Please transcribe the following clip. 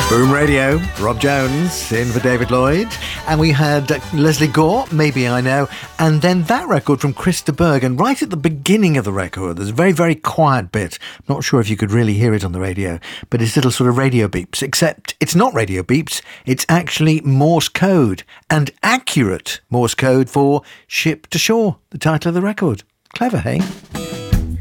Boom Radio, Rob Jones in for David Lloyd, and we had Leslie Gore, Maybe I Know, and then that record from Chris de Burgh. And right at the beginning of the record, there's a very, very quiet bit. I'm not sure if you could really hear it on the radio, but it's little sort of radio beeps, except it's not radio beeps, it's actually Morse code, and accurate Morse code for Ship to Shore, the title of the record. Clever, hey?